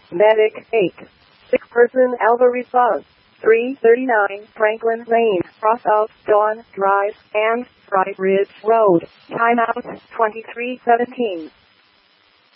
Medic 8. Sick person Alva response. 339 Franklin Lane, cross of Dawn Drive and Fright Ridge Road. Timeout 23:17.